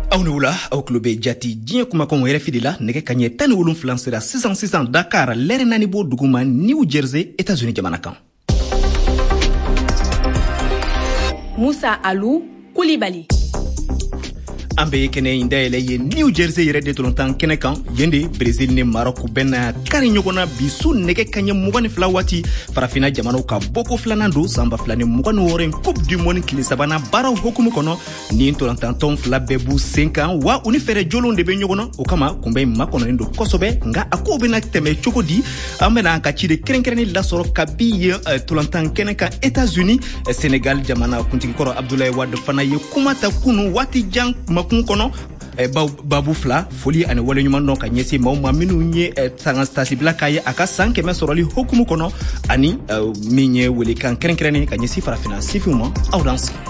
aw ni wula aw tulo bɛ jati diɲɛ kumakanw RFI de la nɛgɛ kaɲɛ 17 sera sisan Dakar lɛrɛ naani bɔ dugu ma New Jersey États-Unis jamana kan. Musa Alou Koulibaly. An bɛ kɛnɛ in dayɛlɛ ye New Jersey yɛrɛ de tolontan kɛnɛ kan yende Brésil ni Maroc bɛna kari ɲɔgɔnna bi su nɛgɛ kaɲɛ 22 waati farafina jamanaw ka bɔko filanan don sanba 2026 Coupe du Monde tile sabanan baaraw hokumu kɔnɔ ni tolantantɔn fila bɛɛ b'u sen kan wa u ni fɛrɛ jolenw de bɛ ɲɔgɔn na o kama kunbɛn in makɔnɔlen don kosɛbɛ nka a kow bɛna tɛmɛ cogo di an bɛna an ka ci de kɛrɛnkɛrɛnni lasɔrɔ kabi ye tolantan kɛnɛ kan États-Unis Sénégal jamana kuntigikɔrɔ Abdoulaye Wade fana ye kuma ta kunu waati jan kun kɔnɔ babu fila foli ani wale ɲuman dɔn ka ɲɛsin maaw ma minnu ye tasibila k'a ye a ka san 100 sɔrɔli hokumu kɔnɔ ani min ye welekan kɛrɛnkɛrɛnnen ka ɲɛsin farafina sifinw ma aw dan sigi.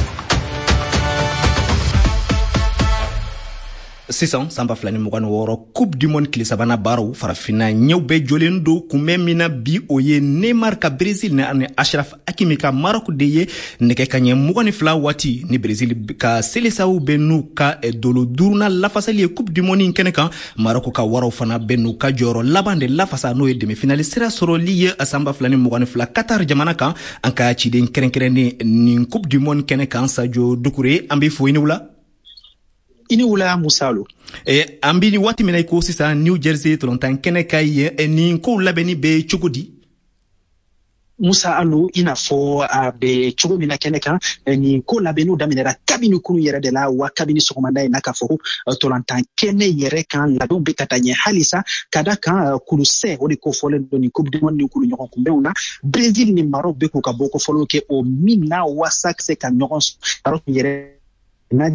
Sisan sanba 2026 Coupe du Monde tile sabanan baaraw farafina ɲɛw bɛɛ jɔlen don kunbɛn min na bi o ye Neymar ka Brésil ani Achraf Hakimi ka Maroc de ye nɛgɛ kaɲɛ 22 waati ni Brésil ka selesaw bɛ n'u ka dolo duruna lafasali ye Coupe du Monde kɛnɛ kan Maroc ka waraw fana bɛ n'u ka jɔyɔrɔ laban de lafasa n'o ye demi-finale sira sɔrɔli ye sanba 2022 Qatar jamana kan an ka ciden kɛrɛnkɛrɛnnen ni Coupe du Monde kɛnɛ kan Sadio Doucouré an bɛ fo i ni wula. Ini wula Musalo. An bi ni waati min na ko sisan New Jersey tolontan kɛnɛ ka ye ni ko labɛnni bɛ cogo di? Musa Alou ina fɔ a bɛ cogo min na kɛnɛ kan ni ko labɛnniw daminɛra kabini kunu yɛrɛ de la wa kabini sɔgɔmada in na k'a fɔ ko tolantan kɛnɛ yɛrɛ kan labɛnw bɛ ka taa ɲɛ halisa ka da kan kulusɛ o de ko fɔlen don ni Coupe du Monde ni kulu ɲɔgɔn kunbɛnw na Brésil ni Maroc bɛ k'u ka bɔ ko fɔlɔw kɛ o min na wasa se ka ɲɔgɔn sɔrɔ Maroc yɛrɛ na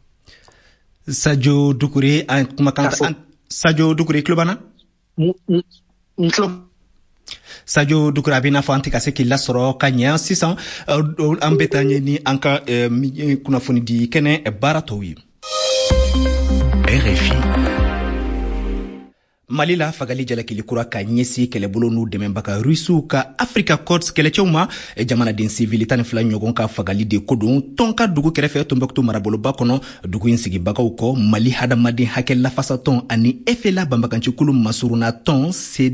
Sadio Doucouré an kumakan Sadio Doucouré klobana Sadio Doucouré abina fɔ an tɛ ka se k'i lasɔrɔ ka ɲɛ sisan an bɛ taa ɲɛ ni an ka kunnafoni di kɛnɛ baara tɔw ye. RFI Mali la fagali jalakili kura ka ɲɛsi kɛlɛbolo n'u dɛmɛbaga Rusiw ka Africa Corps kɛlɛcɛw ma jamanaden civil 12 ɲɔgɔn ka fagali de ko don tɔn ka dugu kɛrɛfɛ Tombouctou maraboloba kɔnɔ dugu in sigibagaw kɔ Mali hadamaden hakɛ lafasatɔn ani FLA banbagancikulu masuruna tɔn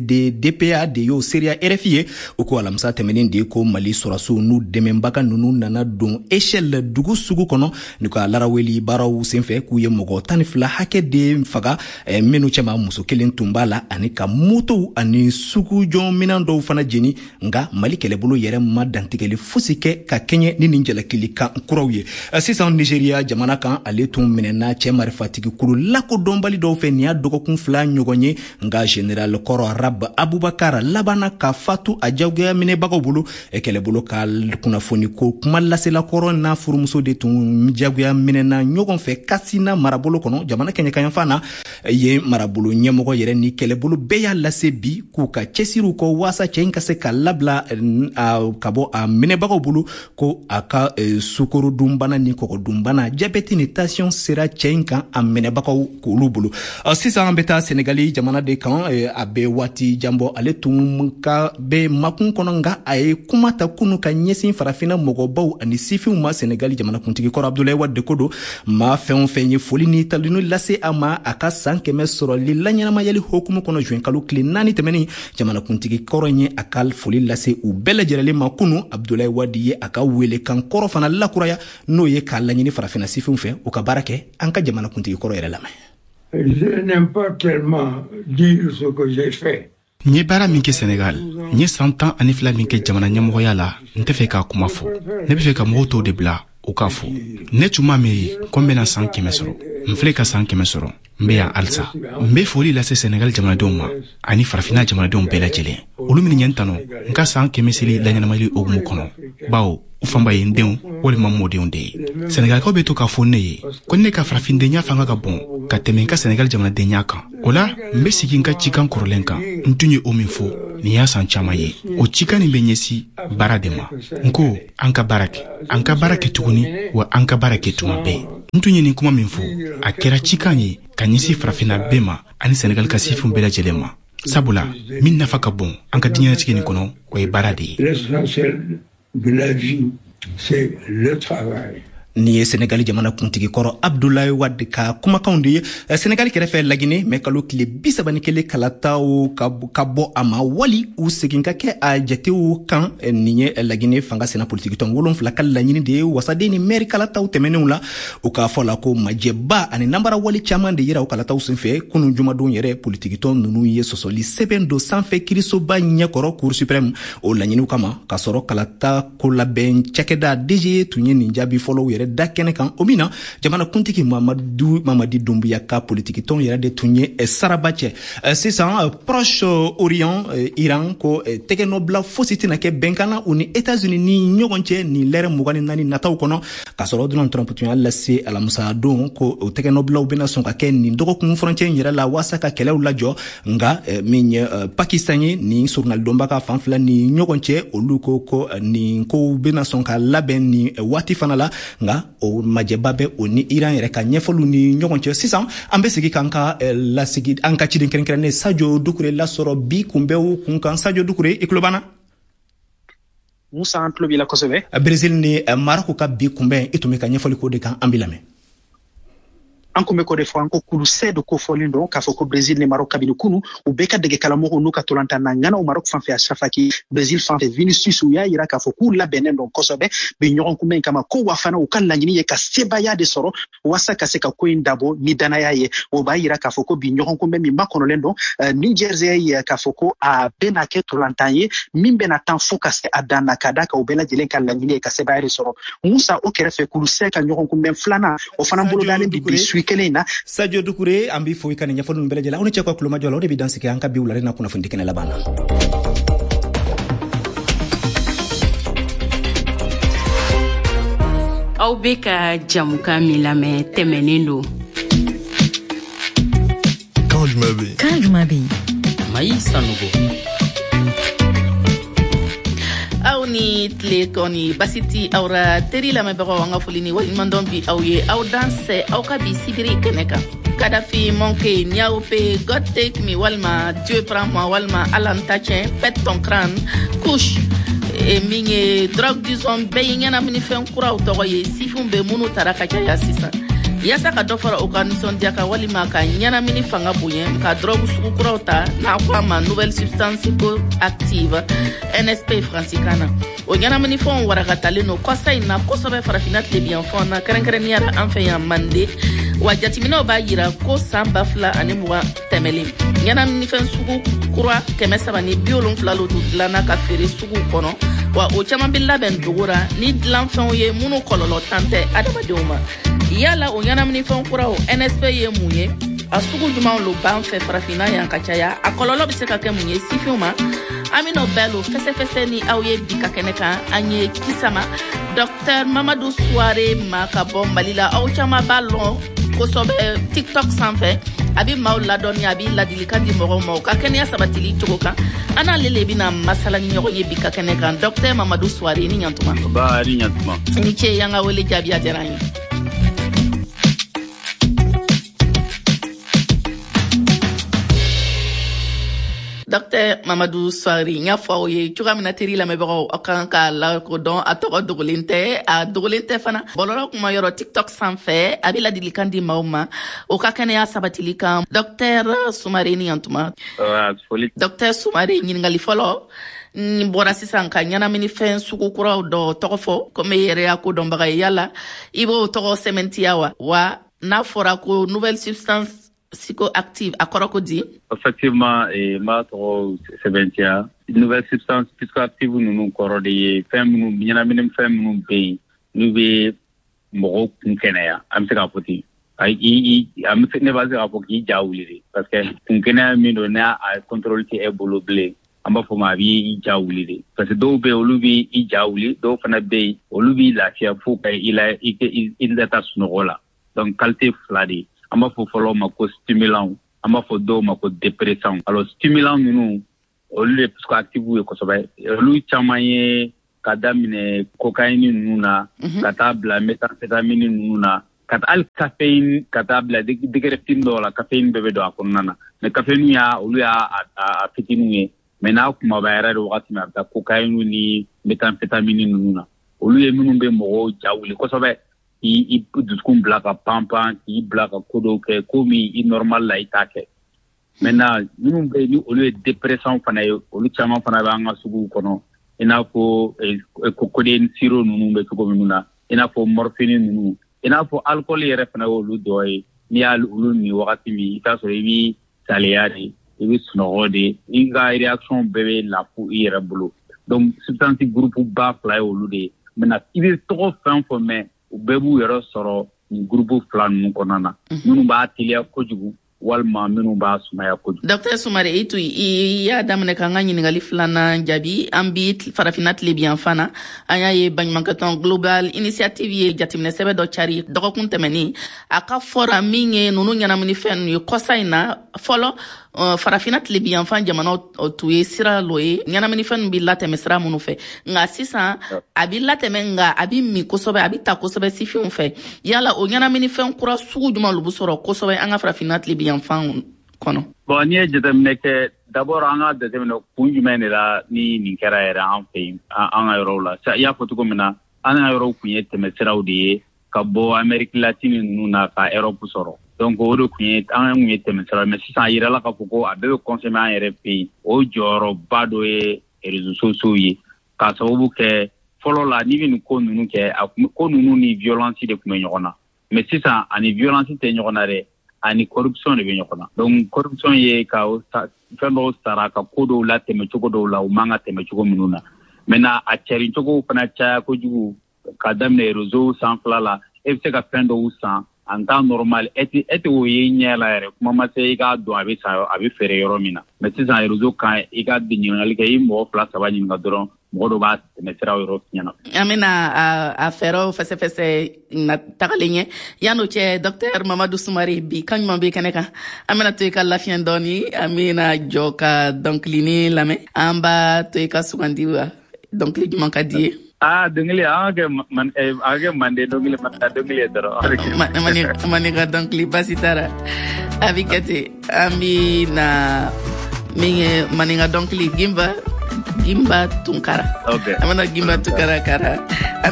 CDDPA de y'o seereya RFI ye o ko alamisa tɛmɛnen de ko Mali sɔrɔsiw n'u dɛmɛbaga nunu nana don échelle dugu sugu kɔnɔ ni ka laraweli baaraw senfɛ k'u ye mɔgɔ 12 hakɛ de faga minnu cɛma muso kelen tun b'a la ani ka motow ani sugujɔn minan dɔw fana jeni nga Mali kɛlɛbolo yɛrɛ ma dantigɛli fosi kɛ ka kɛɲɛ ni nin jalakili kan kuraw ye sisan Nigeria jamana kan ale tun minɛna cɛ marifatigi kulu lakodɔnbali dɔw fɛ nin y'a dɔgɔkun 2 ɲɔgɔn ye nga General Kɔrɔ Arab Abubakar labana ka fatu a jagoya minɛbagaw bolo kɛlɛbolo ka kunnafoni ko kuma lasela Kɔrɔ n'a furumuso de tun jagoya minɛna ɲɔgɔn fɛ Kasina marabolo kɔnɔ jamana kɛɲɛkan fan na ye marabolo ɲɛmɔgɔ yɛrɛ ni kɛlɛbolo bɛɛ y'a lase bi k'u ka cɛsiriw kɔ waasa cɛ in ka se ka labila ka bɔ a minɛbagaw bolo ko a ka sukorodunbana ni kɔgɔdunbana jabɛti ni tension sera cɛ in kan a minɛbagaw k'olu bolo sisan an bɛ taa Senegali jamana de kan a bɛ waati janbɔ ale tun ka bɛ makun kɔnɔ nka a ye kuma ta kunu ka ɲɛsin farafina mɔgɔbaw ani sifinw ma Senegali jamana kuntigi kɔrɔ Abdoulaye Wade ko don maa fɛn o fɛn ye foli ni talinu lase a ma a ka san 100 sɔrɔli la ɲɛnamayali hokumu kɔnɔ juin kalo tile 4 tɛmɛni jamana kuntigi kɔrɔ ye a ka foli lase u bɛɛ lajɛlen ma kunu Abdoulaye Wade ye a ka wele kan kɔrɔ fana lakuraya n'o ye k'a laɲini farafina sifinw fɛ u ka baara kɛ an ka jamana kuntigi kɔrɔ yɛrɛ lamɛn. Je n'aime pas tellement dire ce que j'ai fait. N ye baara min kɛ Senegal, n ye san 12 min kɛ jamana ɲɛmɔgɔya la, n tɛ fɛ k'a kuma fɔ. Ne bɛ fɛ ka mɔgɔw tɔw de bila o k'a fɔ. Ne tun m'a miiri ko n bɛna san 100 sɔrɔ. N filɛ ka san 100 sɔrɔ. N bɛ yan halisa. N bɛ foli lase Senegal jamanadenw ma ani farafina jamanadenw bɛɛ lajɛlen. Olu min ɲɛ n tanu, n ka san 100 seli laɲɛnamali hokumu kɔnɔ. Bawo u fanba ye n denw walima n mɔdenw de ye. Senegalikaw bɛ to k'a fɔ ne ye ko ne ka farafindenya fanga ka bon ka tɛmɛ n ka Senegal jamanadenya kan. O la n bɛ sigi n ka cikan kɔrɔlen kan. N tun ye o min fɔ nin y'a san caman ye. O cikan nin bɛ ɲɛsin baara de ma. N ko an ka baara kɛ. An ka baara kɛ tuguni wa an ka baara kɛ tuma bɛɛ. N tun ye nin kuma min fɔ a kɛra cikan ye ka ɲɛsin farafina bɛɛ ma ani Senegal ka sifinw bɛɛ lajɛlen ma. Sabula min nafa ka bon an ka diɲɛlatigɛ nin kɔnɔ o ye baara de ye. L'essentiel de la vie, c'est le travail. ni ye Senegali jamana kuntigi kɔrɔ Abdoulaye Wade ka kumakanw de ye. Senegali kɛrɛfɛ Lagine mɛ kalo tile 31 kalataw ka bɔ a ma wali u segin ka kɛ a jatew kan. Nin ye Lagine fanga sena politiki tɔn 7 ka laɲini de ye wasaden ni maire kalataw tɛmɛnenw la. U k'a fɔ la ko majɛba ani nambara wali caman de yira u kalataw senfɛ kunun jumadon yɛrɛ politiki tɔn nunu ye sɔsɔli sɛbɛn do sanfɛ kirisoba ɲɛkɔrɔ Cour suprême o laɲiniw kama ka sɔrɔ kalata ko labɛn cakɛda DG tun ye nin jaabi fɔlɔw yɛrɛ da kɛnɛ kan o min na jamana kuntigi Mamadi Doumbouya ka politiki tɔn yɛrɛ de tun ye saraba cɛ. Sisan Proche Orient Iran ko tɛgɛnɔbila fosi tɛna kɛ bɛnkana u ni États-Unis ni ɲɔgɔn cɛ ni lɛrɛ 24 nataw kɔnɔ ka sɔrɔ Donald Trump tun y'a lase alamisa don ko o tɛgɛnɔbilaw bɛna sɔn ka kɛ nin dɔgɔkun frontière yɛrɛ la waasa ka kɛlɛw lajɔ nga min ye Pakistan ye ni journalidonba ka fanfila ni ɲɔgɔn cɛ olu ko nin ko bɛna sɔn ka labɛn ni waati fana la nga o majɛba bɛ o ni Iran yɛrɛ ka ɲɛfɔliw ni ɲɔgɔn cɛ. Sisan an bɛ segi kan ka lasigi an ka ciden kɛrɛnkɛrɛnnen Sadio Doucouré lasɔrɔ bi kunbɛw kun kan. Sadio Doucouré i tulo b'an na? Musa an tulo b'i la kosɛbɛ. Brésil ni Maroc ka bi kunbɛn i tun bɛ ka ɲɛfɔli ko de kan an b'i lamɛn. An kun bɛ ko de fɔ an ko kulu sɛdu ko fɔlen don k'a fɔ ko Brésil ni Maroc kabini kunu u bɛɛ ka dege kalamɔgɔw n'u ka tolantan na ŋana o Maroc fanfɛ Achraf Hakimi Brésil fanfɛ Vinicius u y'a yira k'a fɔ k'u labɛnnen don kosɛbɛ bi ɲɔgɔn kunbɛn in kama ko wa fana u ka laɲini ye ka sebaya de sɔrɔ waasa ka se ka ko in dabɔ ni danaya ye. O b'a yira k'a fɔ ko bi ɲɔgɔn kunbɛn min makɔnɔlen don ni Jersey ye k'a fɔ ko a bɛna kɛ tolantan ye min bɛna tan fo ka se a dan na ka da ka u bɛɛ lajɛlen ka laɲini ye ka sebaya de sɔrɔ. Musa o kɛrɛfɛ kulu sɛ ka ɲɔgɔn kunbɛn filanan o fana bolodalen bi su kelen in na. Sadio Doucouré an b'i fo i ka nin ɲɛfɔli bɛɛ lajɛlen aw ni cɛ ka kulomajɔ la o de bɛ dan sigi an ka bi wulare na kunnafoni kɛnɛ laban na. Aw bɛ ka jamukan min lamɛn tɛmɛnen don. Kan jumɛn bɛ yen? Mayi Sanogo. Aw ni tile kɔni basi ti aw ra teri lamɛnbagaw an ka foli ni waliɲumandɔn bi aw ye aw dansɛ aw ka bi sibiri kɛnɛ kan. Kadhafi manqué Niaope God take me walma Dieu prend moi walma Alan Tachin pète ton crâne couche min ye drogue du zone bɛɛ ye ɲɛnamini fɛn kuraw tɔgɔ ye sifun bɛ minnu tara ka caya sisan yaasa ka dɔ fara o ka nisɔndiya kan walima ka ɲɛnamini fanga bonya ka drogue sugu kuraw ta n'a ko a ma nouvelle substance psychoactive NSP fransikan na o ɲɛnamini fɛnw warakatalen no kɔsa in na kosɛbɛ farafina tilebiyanfɛnw na kɛrɛnkɛrɛnnenya la an fɛ yan Mande wa jatiminaw b'a yira ko san 2020 tɛmɛlen ɲɛnaminifɛn sugu kura 370 lo dilanna ka feere sugu kɔnɔ wa o caman bɛ labɛn dogora ni dilanfɛnw ye minnu kɔlɔlɔ tan tɛ adamadenw ma yala o ɲɛnaminifɛn kuraw NSP ye mun ye a sugu jumanw lo b'an fɛ farafina yan ka caya a kɔlɔlɔ bɛ se ka kɛ mun ye sifinw ma an bɛn'o bɛɛ lo fɛsɛfɛsɛ ni aw ye bi ka kɛnɛ kan an ye kisama Dr Mamadou Souare ma ka bɔ Mali la aw caman b'a lɔn kosɔbɛ TikTok sanfɛ a bɛ maaw ladɔnniya a bɛ ladilikan di mɔgɔw ma u ka kɛnɛya sabatili cogo kan an n'ale le bɛna masala ni ɲɔgɔn ye bi ka kɛnɛ kan Dr Mamadou Souare ni ɲantuma. Ni ɲantuma. Ni ce yan ka wele jaabi a diyara an ye. Dr Mamadou Souare n y'a fɔ aw ye cogoya min na teri lamɛnbagaw aw kan ka lakodɔn a tɔgɔ dogolen tɛ fana bɔlɔlɔ kuma yɔrɔ TikTok sanfɛ a bɛ ladilikan di maaw ma o ka kɛnɛya sabatili kan Dr Souare ni ɲantuma. Dr Souare ɲininkali fɔlɔ n bɔra sisan ka ɲɛnaminifɛn sugu kuraw dɔ tɔgɔ fɔ komi e yɛrɛ y'a ko dɔnbaga ye yala i b'o tɔgɔ sɛmɛntiya wa n'a fɔra ko nouvelle substance psychoactive a kɔrɔ ko di? Effectivement, m'a tɔgɔ sɛbɛntiya nouvelle substance psychoactive ninnu kɔrɔ de ye fɛn minnu ɲɛnamini fɛn minnu bɛ yen n'u bɛ mɔgɔw kun kɛnɛya an bɛ se k'a fɔ ten ne b'a se k'a fɔ k'i ja wuli de parce que kun kɛnɛya min don n'a contrôle tɛ e bolo bilen an b'a fɔ ma a b'i ja wuli de parce que dɔw bɛ yen olu b'i ja wuli dɔw fana bɛ yen olu b'i lafiya fo ka i taa sunɔgɔ la donc qualité fila de an b'a fɔ fɔlɔ ma ko stimulant an b'a fɔ dɔw ma ko dépressant alors stimulant ninnu olu de psychoactive ye kosɛbɛ olu caman ye ka daminɛ cocaïne ninnu na ka taa bila méthamphétamine ninnu na ka hali caféine ka taa bila degré fitinin dɔw la caféine bɛɛ bɛ don a kɔnɔna na mais caféine olu y'a fitininw ye mais n'a kumaba yɛrɛ de wagati min a bɛ taa cocaïne ni méthamphétamine ninnu na olu ye minnu bɛ mɔgɔw ja wuli kosɛbɛ i dusukun bila ka panpan k'i bila ka ko dɔw kɛ komi i normal la i t'a kɛ maintenant minnu bɛ ni olu ye dépression fana ye olu caman fana bɛ an ka suguw kɔnɔ i n'a fɔ codeine sirop ninnu bɛ cogo minnu na i n'a fɔ morphine ninnu i n'a fɔ alcool yɛrɛ fana ye olu dɔ ye n'i y'a olu min wagati min i t'a sɔrɔ i b'i saliya de i bɛ sunɔgɔ de i ka réaction bɛɛ bɛ lafu i yɛrɛ bolo donc substance groupe ba fila ye olu de ye maintenant i bɛ tɔgɔ fɛn fɔ mɛn u bɛɛ b'u yɛrɛ sɔrɔ nin groupe fila ninnu kɔnɔna na minnu b'a teliya kojugu walima minnu b'a sumaya kojugu. Dr Sumare i y'a daminɛ k'an ka ɲininkali filanan jaabi an bi farafina tile bi yan fana an y'a ye baɲumankɛtɔn global initiative ye jateminɛ sɛbɛn dɔ cari dɔgɔkun tɛmɛnin a ka fɔra min ye ninnu ɲɛnaminifɛn ninnu ye kɔsa in na fɔlɔ farafina tile bi yan fan jamanaw tun ye sira dɔ ye ɲɛnaminifɛn ninnu bɛ latɛmɛ sira minnu fɛ nka sisan a bɛ latɛmɛ nka a bɛ min kosɛbɛ a bɛ ta kosɛbɛ sifinw fɛ yala o ɲɛnaminifɛn kura sugu jumɛn olu bɛ sɔrɔ kosɛbɛ an ka farafina tile bi yan fan kɔnɔ. Bon n'i ye jateminɛ kɛ d'abord an ka jateminɛ kun jumɛn de la ni nin kɛra yɛrɛ an fɛ yen an ka yɔrɔw la i y'a fɔ cogo min na an ka yɔrɔw kun ye tɛmɛsiraw de ye ka bɔ Amérique latine ninnu na ka Europe sɔrɔ donc o de kun ye an kun ye tɛmɛsiraw mais sisan a yirala k'a fɔ ko a bɛɛ bɛ consommer an yɛrɛ fɛ yen o jɔyɔrɔba dɔ ye réseaux sociaux ye k'a sababu kɛ fɔlɔ la n'i bɛ nin ko ninnu kɛ ko ninnu ni violence de tun bɛ ɲɔgɔn na mais sisan ani violence tɛ ɲɔgɔn na dɛ ani corruption de bɛ ɲɔgɔn na donc corruption ye ka fɛn dɔw sara ka ko dɔw la tɛmɛ cogo dɔw la u man ka tɛmɛ cogo minnu na maintenant a cɛrin cogo fana caya kojugu ka daminɛ réseau sanfɛla la e bɛ se ka fɛn dɔw san en temps normal e tɛ o ye ɲɛ la yɛrɛ kuma ma se i k'a dɔn a bɛ san a bɛ feere yɔrɔ min na mais sisan réseau kan i ka ɲininkali kɛ i mɔgɔ 2 3 ɲininka dɔrɔn mɔgɔ dɔ b'a tɛmɛ siraw yɔrɔ ɲɛna. An bɛna a fɛɛrɛw fɛsɛfɛsɛ na tagalen ɲɛ yan'o cɛ Dr Mamadu Sumare bi kan ɲuman bɛ kɛnɛ kan an bɛna to i ka lafiya dɔɔni an bɛna jɔ ka dɔnkilini lamɛn an b'a to i ka sugandi wa dɔnkili jumɛn ka di ye. Dɔnkili an ka kɛ mande dɔnkili dɔnkili dɔrɔn. Mani ka dɔnkili basi t'a la a bɛ kɛ ten an bɛna min ye maninka dɔnkili Gimba Tunkara. Okay. An bɛna Gimba Tunkara kara.